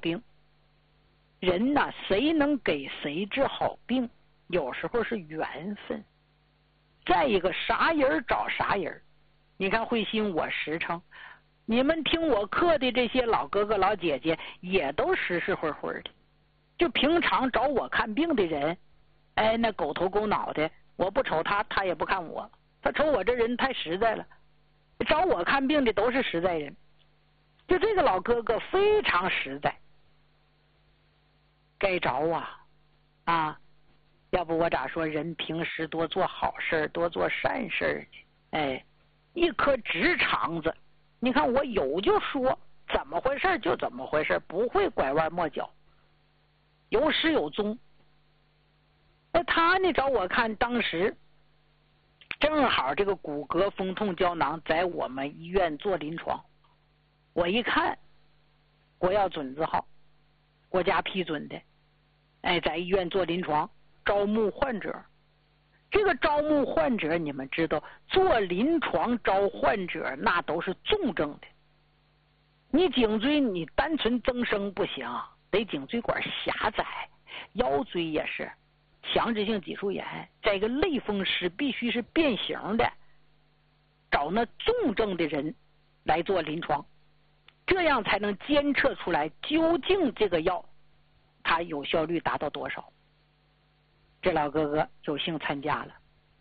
病。人呐，谁能给谁治好病，有时候是缘分。再一个，啥人找啥人。你看慧心我实诚，你们听我课的这些老哥哥老姐姐也都实实惠惠的。就平常找我看病的人，哎，那狗头狗脑的，我不瞅他，他也不看我，他瞅我这人太实在了。找我看病的都是实在人，就这个老哥哥非常实在。该着啊，要不我咋说人平时多做好事，多做善事呢？哎，一颗直肠子，你看我有就说，怎么回事就怎么回事，不会拐弯抹角，有始有终。那他呢找我看，当时正好这个骨骼风痛胶囊在我们医院做临床，我一看国药准字号，国家批准的，哎，在医院做临床招募患者。这个招募患者，你们知道，做临床招患者那都是重症的。你颈椎你单纯增生不行，得颈椎管狭窄，腰椎也是强直性脊柱炎，再一个类风湿必须是变形的，找那重症的人来做临床，这样才能监测出来究竟这个药它有效率达到多少。这老哥哥有幸参加了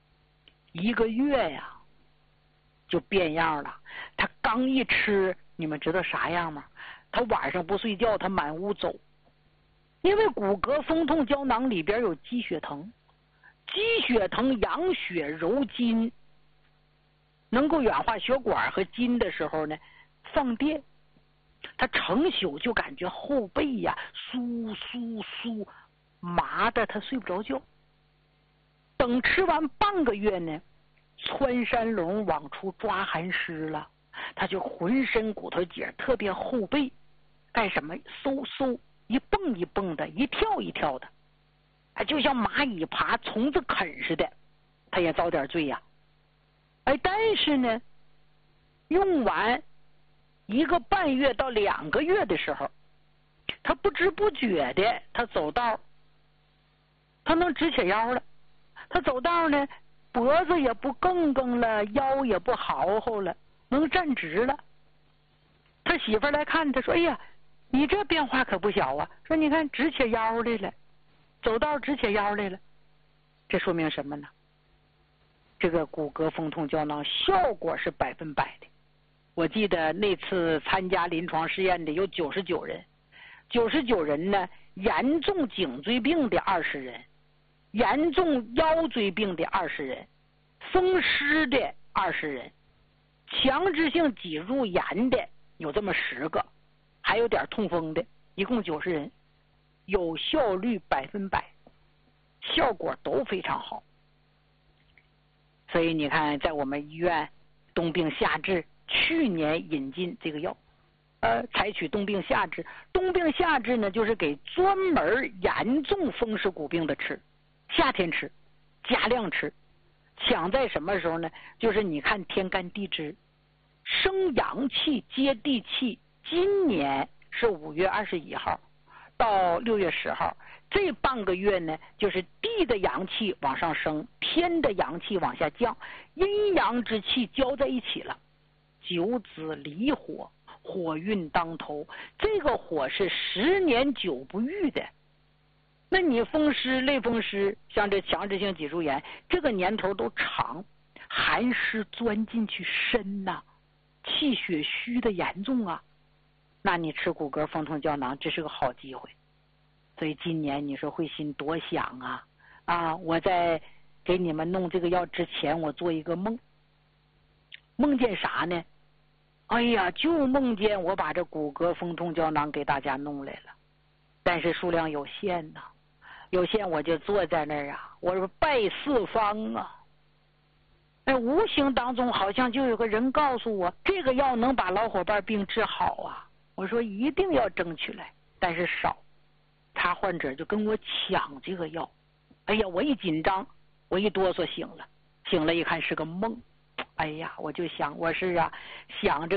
，1个月呀就变样了。他刚一吃，你们知道啥样吗？他晚上不睡觉，他满屋走。因为骨骼风痛胶囊里边有鸡血藤，鸡血藤养血柔筋，能够软化血管和筋的时候呢，放电，他成宿就感觉后背呀酥酥酥，麻的他睡不着觉。等吃完半个月呢，穿山龙往出抓寒湿了，他就浑身骨头节特别后背干什么嗖嗖一蹦一蹦的，一跳一跳的，就像蚂蚁爬虫子啃似的，他也遭点罪呀。哎，但是呢，用完1个半月到2个月的时候，他不知不觉的，他走道，他能直起腰了。他走道呢，脖子也不更更了，腰也不豪豪了，能站直了。他媳妇来看他说：“哎呀，你这变化可不小啊！说你看直起腰来了，走道直起腰来了，这说明什么呢？这个骨骼风痛胶囊效果是100%的。我记得那次参加临床试验的有99人，99人呢，严重颈椎病的20人。严重腰椎病的20人，风湿的20人，强直性脊柱炎的有这么10个，还有点痛风的，一共90人，有效率100%，效果都非常好。所以你看，在我们医院冬病夏治，去年引进这个药，采取冬病夏治。冬病夏治呢，就是给专门严重风湿骨病的吃。夏天吃，加量吃，抢在什么时候呢？就是你看天干地支，生阳气接地气，今年是5月21号到6月10号，这半个月呢，就是地的阳气往上升，天的阳气往下降，阴阳之气交在一起了，九子离火，火运当头，这个火是10年久不遇的。那你风湿类风湿，像这强直性脊柱炎，这个年头都长，寒湿钻进去深呐，气血虚的严重啊，那你吃骨骼风痛胶囊，这是个好机会。所以今年你说慧心多想啊！我在给你们弄这个药之前，我做一个梦，梦见啥呢？哎呀，就梦见我把这骨骼风痛胶囊给大家弄来了，但是数量有限呐。有限我就坐在那儿啊，我说拜四方啊！哎，无形当中好像就有个人告诉我，这个药能把老伙伴病治好啊！我说一定要争取来，但是少，他患者就跟我抢这个药。哎呀，我一紧张，我一哆嗦醒了一看是个梦。哎呀，我就想，我是想着